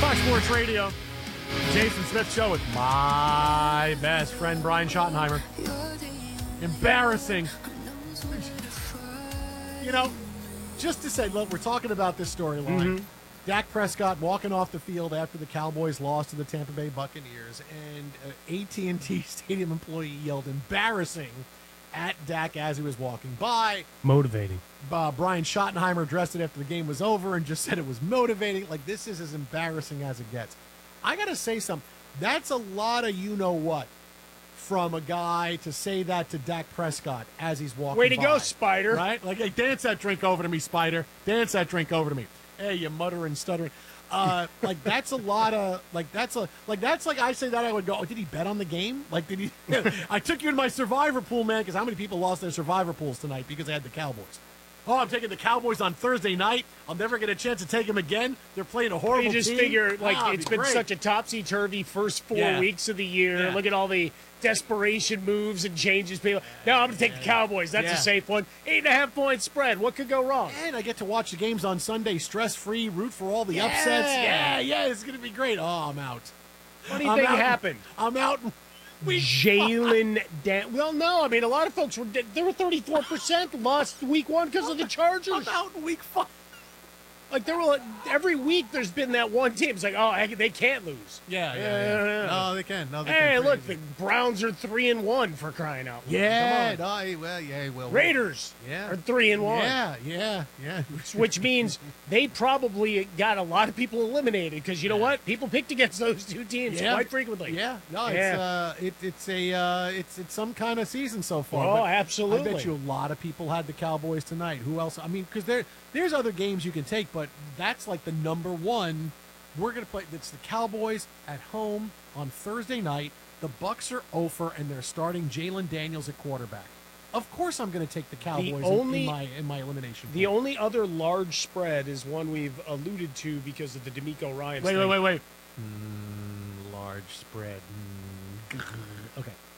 Fox Sports Radio, Jason Smith Show with my best friend Brian Schottenheimer. Embarrassing. You know, just to say, look, we're talking about this storyline. Dak Prescott walking off the field after the Cowboys lost to the Tampa Bay Buccaneers, and an AT&T Stadium employee yelled embarrassing at Dak as he was walking by. Motivating. Brian Schottenheimer addressed it after the game was over and just said it was motivating. Like, this is as embarrassing as it gets. I got to say something. That's a lot of you-know-what from a guy to say that to Dak Prescott as he's walking by. Way to go, Spider. Right? Like, hey, dance that drink over to me, Spider. Dance that drink over to me. Hey, you muttering, stuttering. Like, that's a lot of, like, that's like I say that I would go, oh, did he bet on the game? Like, did he? I took you in my survivor pool, man, because how many people lost their survivor pools tonight because they had the Cowboys? Oh, I'm taking the Cowboys on Thursday night. I'll never get a chance to take them again. They're playing a horrible team. You just figure, like, Wow, it's been great. such a topsy-turvy first 4 weeks of the year. Yeah. Look at all the desperation moves and changes. People, no, I'm going to take the Cowboys. That's a safe one. 8.5-point spread. What could go wrong? And I get to watch the games on Sunday stress-free, root for all the upsets. Yeah, it's going to be great. Oh, I'm out. Funny thing happened. I'm out. Jalen well, no. I mean, a lot of folks were 34% lost week one because of the Chargers. I'm out in week 5. Like, there were every week there's been that one team. It's like, oh, they can't lose. Yeah. No, they can. No, they Hey, can. look, the Browns are 3-1 for crying out loud. Yeah. Come on. Well. Raiders are 3-1. Yeah. Which means they probably got a lot of people eliminated because you know what? People picked against those two teams quite frequently. Yeah. No, it's some kind of season so far. Oh, but absolutely. I bet you a lot of people had the Cowboys tonight. Who else? I mean, because there's other games you can take, but that's like the number one. We're going to play. It's the Cowboys at home on Thursday night. The Bucs are over, and they're starting Jalen Daniels at quarterback. Of course, I'm going to take the Cowboys in my elimination. The only other large spread is one we've alluded to because of the D'Amico Ryan. Wait. Large spread. Okay.